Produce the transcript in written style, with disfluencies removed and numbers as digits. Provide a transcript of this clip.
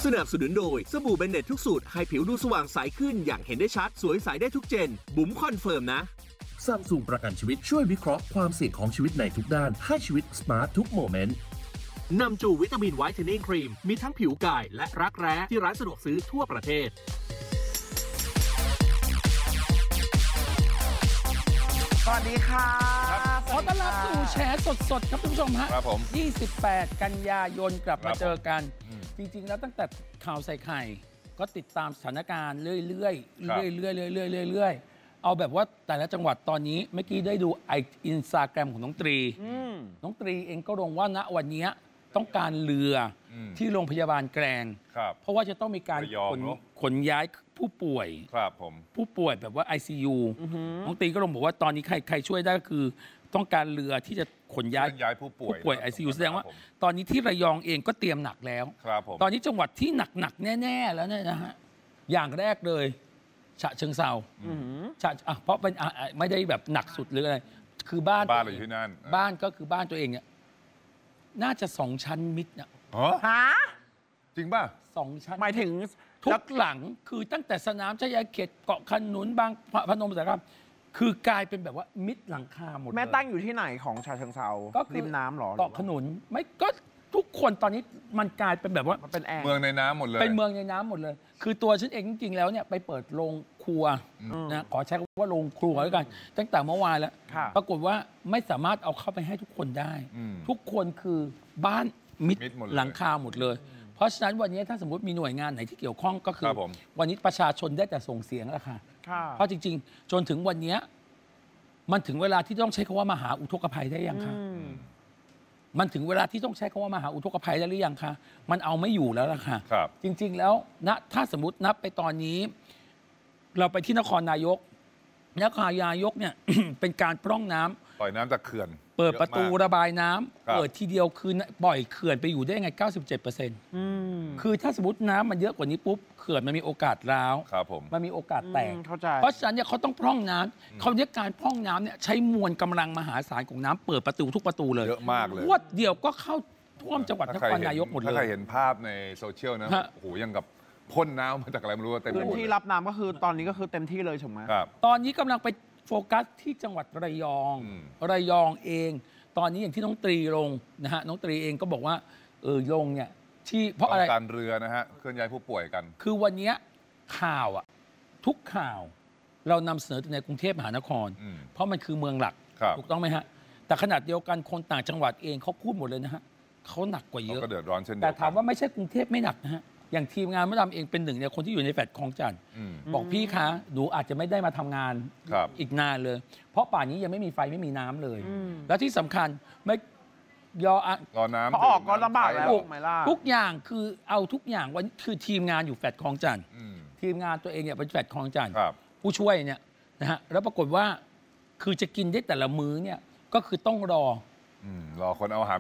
สนับสนุนโดยสบู่เบนเน็ตทุกสูตรให้ผิวดูสว่างใสขึ้นอย่างเห็นได้ชัดสวยใสได้ทุกเจนบุ๋มคอนเฟิร์มนะซัมซุงประกันชีวิตช่วยวิเคราะห์ความเสี่ยงของชีวิตในทุกด้านให้ชีวิตสมาร์ททุกโมเมนต์นำจูวิตามินไวท์เทนนิ่งครีมมีทั้งผิวกายและรักแร้ที่ร้านสะดวกซื้อทั่วประเทศสวัสดีค่ะขอต้อนรับสู่แฉสดๆครับทุกผู้ชมฮะครับผม 28 กันยายนกลับมาเจอกันจริงๆแล้วตั้งแต่ข่าวใส่ไข่ก็ติดตามสถานการณ์เรื่อยๆเอาแบบว่าแต่ละจังหวัดตอนนี้เมื่อกี้ได้ดูอินสตาแกรมของน้องตรีน้องตรีเองก็ลงว่าณวันนี้ต้องการเรือที่โรงพยาบาลแกลงเพราะว่าจะต้องมีการขนย้ายผู้ป่วยผู้ป่วยแบบว่า ICU น้องตรีก็ลงบอกว่าตอนนี้ใครช่วยได้ก็คือต้องการเรือที่จะขนย้ายผู้ป่วย ICU แสดงว่าตอนนี้ที่ระยองเองก็เตรียมหนักแล้วตอนนี้จังหวัดที่หนักแน่ๆแล้วเนี่ยนะฮะอย่างแรกเลยฉะเชิงเทราเพราะเป็นไม่ได้แบบหนักสุดหรืออะไรคือบ้านอยู่ที่นั่นบ้านก็คือบ้านตัวเองเนี่ยน่าจะ2 ชั้นมิดนะฮะจริงป่ะ 2 ชั้นหมายถึงทุกหลังคือตั้งแต่สนามชัยเขตเกาะขนุนบางพนมสารคามคือกลายเป็นแบบว่ามิดหลังคาหมดแม่ตั้งอยู่ที่ไหนของฉะเชิงเทราก็ริมน้ำหรอเกาะขนุนไม่ก็ทุกคนตอนนี้มันกลายเป็นแบบว่าเป็นเมืองในน้ำหมดเลยเป็นเมืองในน้ำหมดเลยคือตัวฉันเองจริงๆแล้วเนี่ยไปเปิดโรงครัวนะขอใช้คำว่าโรงครัวแล้วกันตั้งแต่เมื่อวานแล้วปรากฏว่าไม่สามารถเอาเข้าไปให้ทุกคนได้ทุกคนคือบ้านมิดหลังคาหมดเลยเพราะฉะนั้นวันนี้ถ้าสมมติมีหน่วยงานไหนที่เกี่ยวข้องก็คือวันนี้ประชาชนได้แต่ส่งเสียงแล้วค่ะเพราะจริงๆจนถึงวันนี้มันถึงเวลาที่ต้องใช้คำว่ามหาอุทกภัยได้ยังคะมันถึงเวลาที่ต้องใช้คำว่ามหาอุทกภัยแล้วหรือยังคะมันเอาไม่อยู่แล้วล่ะค่ะจริงๆแล้วนะถ้าสมมตินับไปตอนนี้เราไปที่นครนายกเนี่ย เป็นการพร่องน้ำปล่อยน้ำจากเขื่อนเปิดประตูระบายน้ำเปิดทีเดียวคือปล่อยเขื่อนไปอยู่ได้ไง 97%คือถ้าสมมติน้ำมันเยอะกว่านี้ปุ๊บเขื่อนมันมีโอกาสร้าวมันมีโอกาสแตกเพราะฉะนั้นเนี่ยเขาต้องพร่องน้ำเขาเรียกการพร่องน้ำเนี่ยใช้มวลกำลังมหาศาลของน้ำเปิดประตูทุกประตูเลยเยอะมากเลยวดเดียวก็เข้าท่วมจังหวัดนครนายกหมดเลยถ้าใครเห็นภาพในโซเชียลนะโอ้โหยังกับพ่นน้ำมาจากอะไรไม่รู้เต็มไปหมดพื้นที่รับน้ำก็คือตอนนี้ก็คือเต็มที่เลยถูกไหมตอนนี้กำลังไปโฟกัสที่จังหวัดระยองเองตอนนี้อย่างที่น้องตรีลงนะฮะน้องตรีเองก็บอกว่าลงเนี่ยที่เพราะอะไรการเรือนะฮะเคลื่อนย้ายผู้ป่วยกันคือวันนี้ข่าวทุกข่าวเรานำเสนอในกรุงเทพมหานครเพราะมันคือเมืองหลักถูกต้องไหมฮะแต่ขนาดเดียวกันคนต่างจังหวัดเองเขาพูดหมดเลยนะฮะเขาหนักกว่าเยอะก็เดือดร้อนเช่นเดียวกันแต่ถามว่าไม่ใช่กรุงเทพไม่หนักนะฮะอย่างทีมงานมะดำเองเป็นหนึ่งในคนที่อยู่ในแฟลตคลองจันทร์บอกพี่คะหนูอาจจะไม่ได้มาทำงานอีกนานเลยเพราะป่านนี้ยังไม่มีไฟไม่มีน้ำเลยแล้วที่สำคัญไม่รอน้ำพอออกก็ลำบากแล้วทุกอย่างคือเอาทุกอย่างวันคือทีมงานอยู่แฟลตคลองจันทร์ทีมงานตัวเองเนี่ยเป็นแฟลตคลองจันทร์ผู้ช่วยเนี่ยนะฮะแล้วปรากฏว่าคือจะกินได้แต่ละมื้อเนี่ยก็คือต้องรอคนเอาอาหาร